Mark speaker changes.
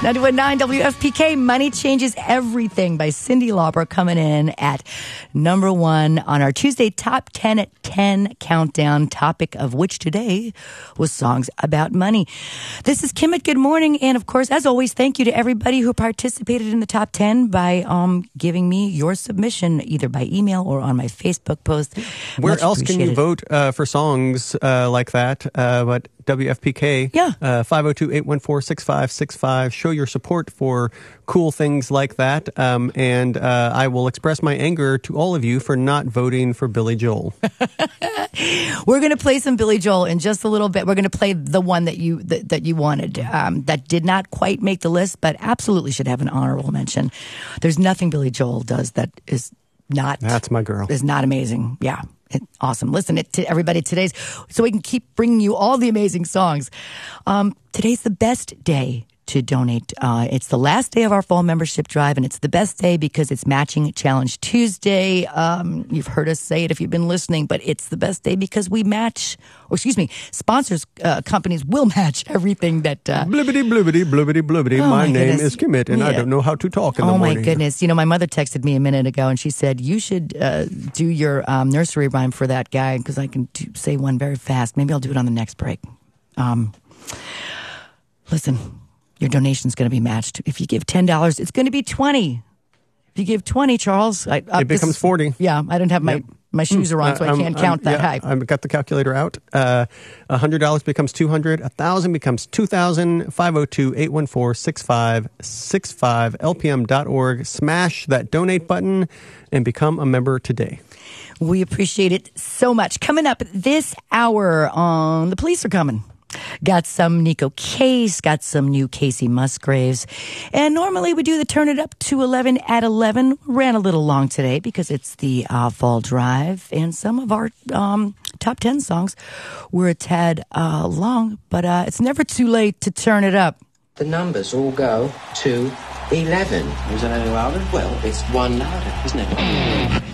Speaker 1: 91.9 WFPK, Money Changes Everything by Cyndi Lauper coming in at number 1 on our Tuesday Top 10 at 10 countdown, topic of which today was songs about money. This is Kim at Good Morning, and of course, as always, thank you to everybody who participated in the Top 10 by giving me your submission either by email or on my Facebook post.
Speaker 2: Where else can you vote for songs like that but WFPK?
Speaker 1: Yeah.
Speaker 2: 502-814-6565. Show your support for cool things like that. And I will express my anger to all of you for not voting for Billy Joel.
Speaker 1: We're going to play some Billy Joel in just a little bit. We're going to play the one that you wanted that did not quite make the list, but absolutely should have an honorable mention. There's nothing Billy Joel does that is not...
Speaker 2: That's my girl.
Speaker 1: ...is not amazing. Yeah. Awesome. Listen to everybody today's, so we can keep bringing you all the amazing songs. Today's the best day to donate. It's the last day of our fall membership drive, and it's the best day because it's Matching Challenge Tuesday. You've heard us say it if you've been listening, but it's the best day because we match, sponsors, companies will match everything that...
Speaker 2: Blibbity, blibbity, blibbity, blibbity.
Speaker 1: Oh
Speaker 2: my name
Speaker 1: goodness.
Speaker 2: is Kimmit, and I don't know how to talk in the morning.
Speaker 1: Oh, my goodness. You know, my mother texted me a minute ago, and she said, you should do your nursery rhyme for that guy, because I can say one very fast. Maybe I'll do it on the next break. Listen, your donation's going to be matched. If you give $10, it's going to be $20. If you give $20, Charles...
Speaker 2: it becomes $40.
Speaker 1: Yeah, I don't have my shoes are on, so I can't count that high.
Speaker 2: I've got the calculator out. $100 becomes $200. $1,000 becomes $2,000. 502-814-6565. LPM.org. Smash that donate button and become a member today.
Speaker 1: We appreciate it so much. Coming up this hour on The Police Are Coming. Got some Nico Case, got some new Casey Musgraves. And normally we do the Turn It Up to 11 at 11. Ran a little long today because it's the fall drive. And some of our top 10 songs were a tad long. But it's never too late to turn it up.
Speaker 3: The numbers all go to 11.
Speaker 4: Is it any louder?
Speaker 3: Well, it's one louder, isn't it?